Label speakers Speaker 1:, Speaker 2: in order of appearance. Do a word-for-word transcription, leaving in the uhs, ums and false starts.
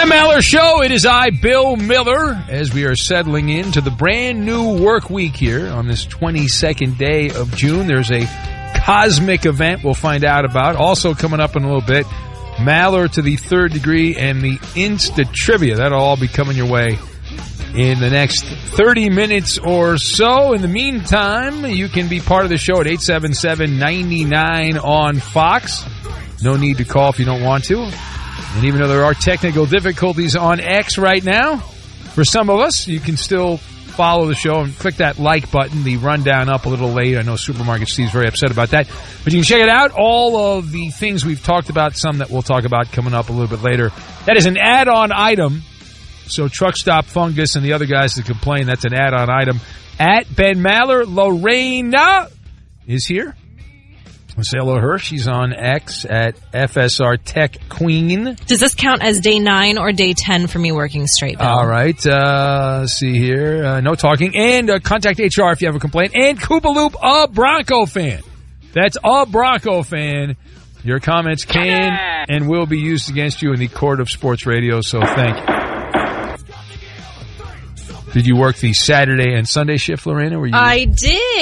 Speaker 1: Ben Maller Show. It is I, Bill Miller, as we are settling into the brand new work week here on this twenty-second day of June. There's a cosmic event we'll find out about. Also coming up in a little bit, Maller to the third degree and the Insta Trivia. That'll all be coming your way in the next thirty minutes or so. In the meantime, you can be part of the show at eight seven seven, nine nine on Fox. No need to call if you don't want to. And even though there are technical difficulties on X right now, for some of us, you can still follow the show and click that like button. The rundown up a little late. I know Supermarket Steve's very upset about that. But you can check it out. All of the things we've talked about, some that we'll talk about coming up a little bit later. That is an add-on item. So Truck Stop Fungus and the other guys that complain, that's an add-on item. At Ben Maller, Lorena is here. Let's say hello to her. She's on X at F S R Tech Queen.
Speaker 2: Does this count as day nine or day ten for me working straight, Bill?
Speaker 1: All right. Uh, let's see here. Uh, no talking. And uh, contact H R if you have a complaint. And Koopa Loop, a Bronco fan. That's a Bronco fan. Your comments can and will be used against you in the court of sports radio, so thank you. Did you work the Saturday and Sunday shift, Lorena? Were you?
Speaker 2: I did.